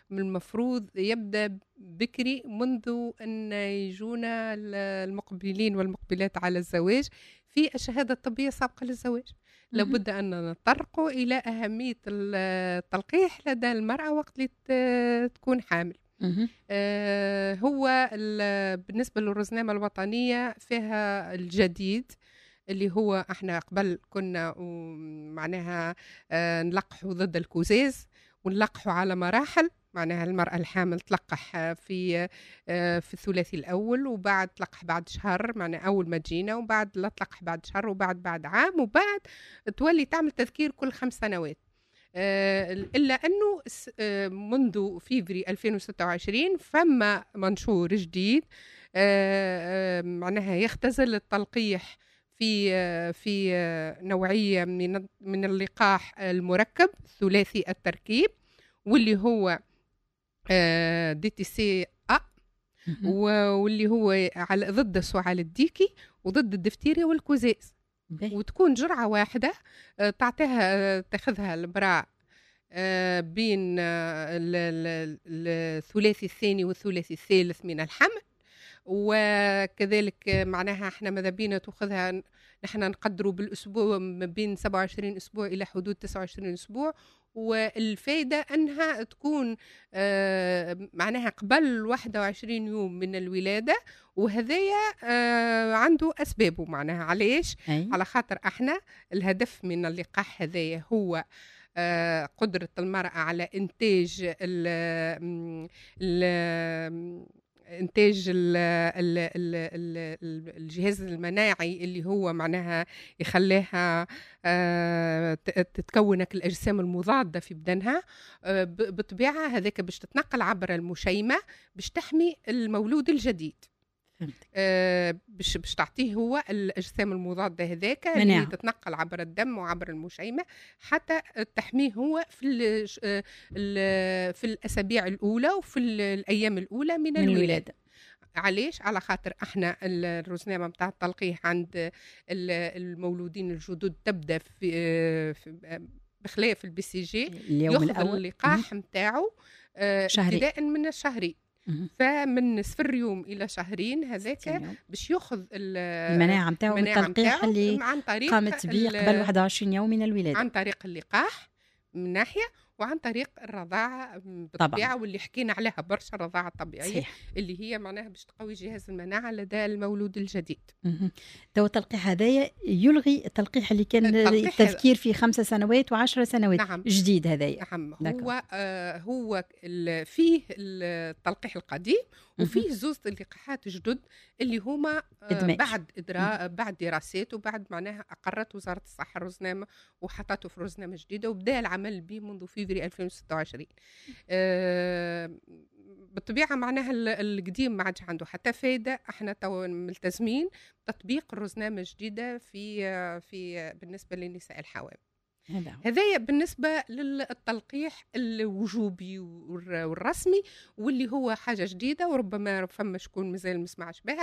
من المفروض يبدأ بكري منذ أن يجونا المقبلين والمقبلات على الزواج في الشهادة الطبية سابقة للزواج. اهم. لابد أن نتطرق إلى أهمية التلقيح لدى المرأة وقت اللي تكون حامل. اهم. هو بالنسبة للرزنامة الوطنية فيها الجديد اللي هو احنا قبل كنا معناها نلقحوا ضد الكوزيز ونلقحوا على مراحل. معناها المرأة الحامل تلقح في الثلاثي الأول، وبعد تلقح بعد شهر، معناها أول ما تجينا، وبعد لا تلقح بعد شهر، وبعد عام، وبعد تولي تعمل تذكير كل 5 سنوات. إلا أنه منذ فيفري 2026 فما منشور جديد معناها يختزل التلقيح في نوعية من اللقاح المركب ثلاثي التركيب، واللي هو DTCA، اهم. واللي هو ضد السعال الديكي وضد الدفتيريا والكوزيز. باهي. وتكون جرعة واحدة تاخذها المرأة بين الثلاثي الثاني والثلاثي الثالث من الحمل. وكذلك معناها احنا ماذا بينا تاخذها، نحن نقدروا بالاسبوع ما بين 27 اسبوع الى حدود 29 اسبوع. والفائده انها تكون معناها قبل 21 يوم من الولاده، وهذايا عنده اسبابه. معناها علاش؟ أي. على خاطر احنا الهدف من اللقاح هذايا هو قدرة المرأة على إنتاج إنتاج الجهاز المناعي اللي هو معناها يخليها تتكونك الأجسام المضادة في بدنها بطبيعة. هذاك باش تتنقل عبر المشيمة باش تحمي المولود الجديد. باش تعطيه هو الأجسام المضادة هذاك اللي تتنقل عبر الدم وعبر المشيمة حتى تحميه هو في الأسابيع الأولى وفي الأيام الأولى من الولادة. علاش؟ على خاطر احنا الرزنامة متاع التلقيح عند المولودين الجدد تبدأ بخلاف الBCG ياخذ اللقاح متاعه ابتداء من الشهرين. فمن 0 يوم الى شهرين هذاك باش ياخذ المناعه نتاعو بالتلقيح اللي قامت به قبل 21 يوم من الولاده عن طريق اللقاح من ناحيه، وعن طريق الرضاعه بالطبيعه، واللي حكينا عليها برشا الرضاعه الطبيعيه. صحيح. اللي هي معناها باش تقوي جهاز المناعه لدى المولود الجديد. تو التلقيح هذايا يلغي التلقيح اللي كان التذكير في 5 سنوات و10 سنوات. نعم. جديد هذايا. نعم. هو فيه التلقيح القديم وفيه زوز اللقاحات جدد اللي هما بعد دراسات وبعد معناها أقرت وزارة الصحة الرزنامة وحطته في رزنامة جديدة وبدأ العمل به منذ فيفري 2026. بالطبيعة معناها القديم ما عادش عنده حتى فايدة. احنا تو ملتزمين بتطبيق الرزنامة الجديدة في بالنسبة للنساء الحوامل. هذايا بالنسبة للتلقيح الوجوبي والرسمي واللي هو حاجة جديدة، وربما فما شكون مازال مسمعش بها.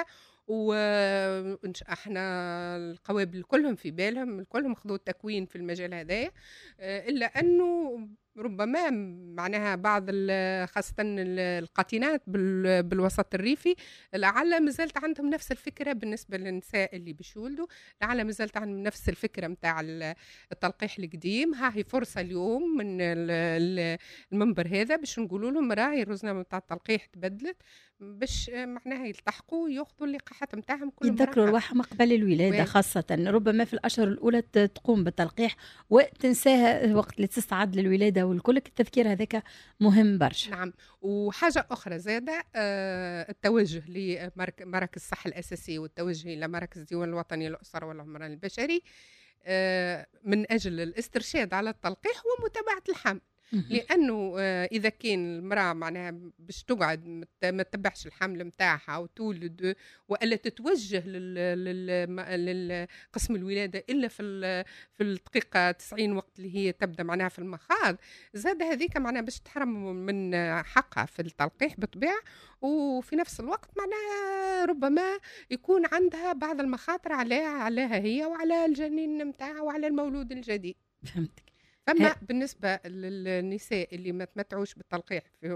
احنا القوابل كلهم في بالهم، كلهم خذوا التكوين في المجال هذايا، إلا أنه ربما معناها بعض خاصة القاطنات بالوسط الريفي لعل مازالت عندهم نفس الفكرة بالنسبة للنساء اللي باش يولدوا، لعل مازالت عندهم نفس الفكرة متاع التلقيح القديم. هاي فرصة اليوم من المنبر هذا باش نقولوا لهم راهي الرزنامة متاع التلقيح تبدلت باش معناها يلتحقوا وياخذوا اللقاحات نتاعهم كل مرة. يتذكروا رواحهم قبل الولادة خاصة، ربما في الأشهر الأولى تقوم بالتلقيح وتنساها وقت اللي تصعد للولادة والكل. التذكير هذاك مهم برشا. نعم. وحاجة أخرى زادة التوجه لمراكز الصحة الأساسية والتوجه إلى مراكز الديوان الوطني للأسرة والعمران البشري من أجل الاسترشاد على التلقيح ومتابعة الحمل. لانه اذا كان المراه معناها باش تقعد ما تتبعش الحمل نتاعها وتولد والا تتوجه للقسم الولاده الا في الدقيقه 90 وقت اللي هي تبدا معناها في المخاض، زاد هذيك معناها باش تحرم من حقها في التلقيح بالطبيعه. وفي نفس الوقت معناها ربما يكون عندها بعض المخاطر عليها هي وعلى الجنين نتاعها وعلى المولود الجديد. فهمتك. فما بالنسبة للنساء اللي ما تمتعوش بالتلقيح